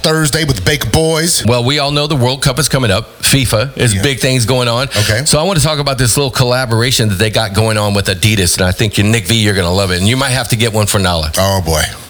Thursday with the Baker Boys. Well, we all know the World Cup is coming up. FIFA is big things going on. Okay. So I want to talk about this little collaboration that they got going on with Adidas, and I think Nick V, you're going to love it, and you might have to get one for Nala. Oh boy.